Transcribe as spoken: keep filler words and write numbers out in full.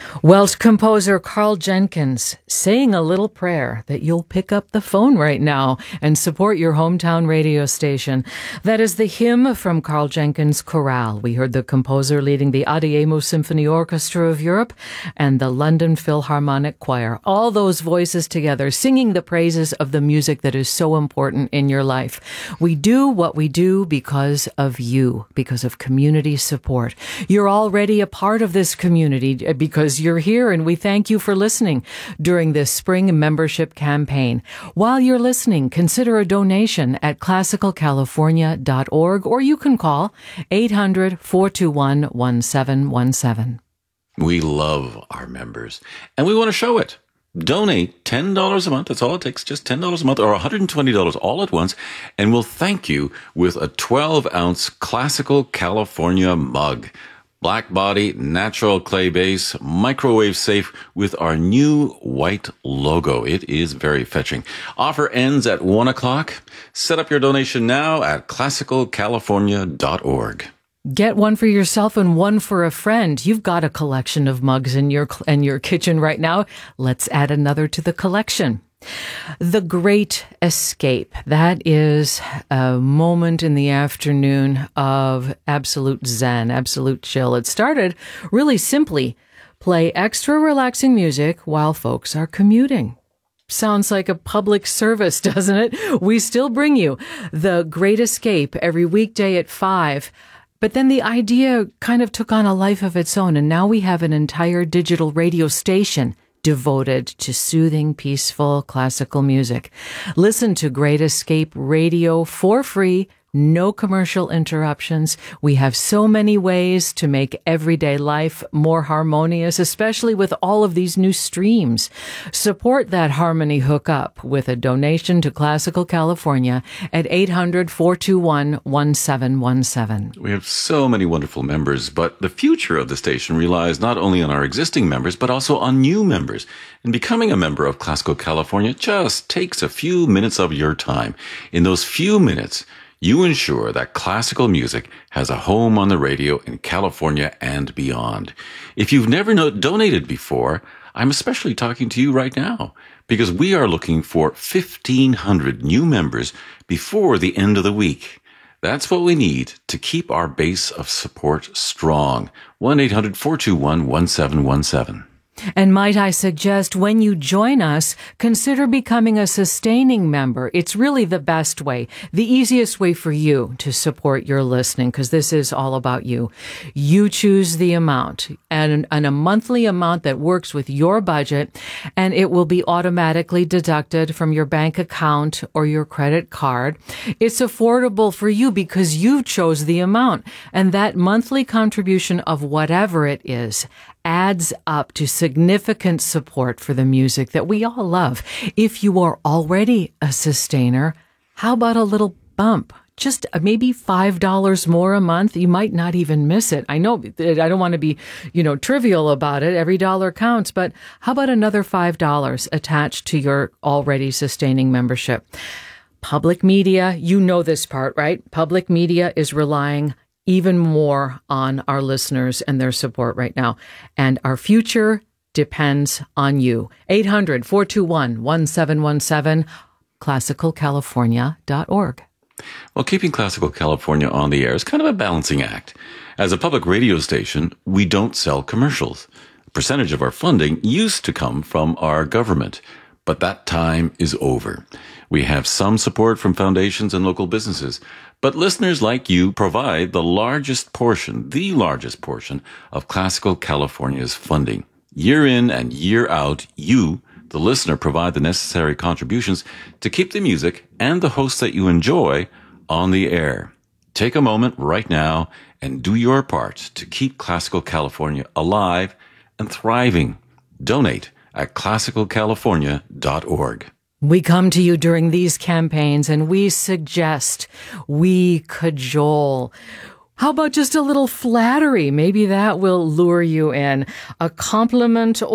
Welsh composer Carl Jenkins saying a little prayer that you'll pick up the phone right now and support your hometown radio station. That is the hymn from Carl Jenkins Chorale. We heard the composer leading the Adagio Symphony Orchestra of Europe and the London Philharmonic Choir. All those voices together singing the praises of the music that is so important in your life. We do what we do because of you, because of community support. You're already a part of this community because you're here, and we thank you for listening during this spring membership campaign. While you're listening, consider a donation at classical california dot org, or you can call eight hundred, four two one, one seven one seven. We love our members, and we want to show it. Donate ten dollars a month. That's all it takes, just ten dollars a month, or one hundred twenty dollars all at once, and we'll thank you with a twelve-ounce Classical California mug. Black body, natural clay base, microwave safe with our new white logo. It is very fetching. Offer ends at one o'clock. Set up your donation now at classical california dot org. Get one for yourself and one for a friend. You've got a collection of mugs in your in your kitchen right now. Let's add another to the collection. The Great Escape. That is a moment in the afternoon of absolute zen, absolute chill. It started really simply. Play extra relaxing music while folks are commuting. Sounds like a public service, doesn't it? We still bring you The Great Escape every weekday at five. But then the idea kind of took on a life of its own, and now we have an entire digital radio station devoted to soothing, peaceful, classical music. Listen to Great Escape Radio for free, no commercial interruptions. We have so many ways to make everyday life more harmonious, especially with all of these new streams. Support that harmony hookup with a donation to Classical California at eight hundred, four two one, one seven one seven. We have so many wonderful members, but the future of the station relies not only on our existing members, but also on new members. And becoming a member of Classical California just takes a few minutes of your time. In those few minutes, you ensure that classical music has a home on the radio in California and beyond. If you've never no- donated before, I'm especially talking to you right now because we are looking for fifteen hundred new members before the end of the week. That's what we need to keep our base of support strong. one eight hundred, four two one, one seven one seven. And might I suggest when you join us, consider becoming a sustaining member. It's really the best way, the easiest way for you to support your listening, because this is all about you. You choose the amount and, and a monthly amount that works with your budget, and it will be automatically deducted from your bank account or your credit card. It's affordable for you because you chose the amount, and that monthly contribution of whatever it is adds up to significant support for the music that we all love. If you are already a sustainer, how about a little bump? Just maybe five dollars more a month. You might not even miss it. I know I don't want to be, you know, trivial about it. Every dollar counts, but how about another five dollars attached to your already sustaining membership? Public media, you know this part, right? Public media is relying even more on our listeners and their support right now. And our future depends on you. eight hundred, four two one, one seven one seven, classical california dot org. Well, keeping Classical California on the air is kind of a balancing act. As a public radio station, we don't sell commercials. A percentage of our funding used to come from our government, but that time is over. We have some support from foundations and local businesses, but listeners like you provide the largest portion, the largest portion of Classical California's funding. Year in and year out, you, the listener, provide the necessary contributions to keep the music and the hosts that you enjoy on the air. Take a moment right now and do your part to keep Classical California alive and thriving. Donate at classical california dot org. We come to you during these campaigns and we suggest, we cajole. How about just a little flattery? Maybe that will lure you in. A compliment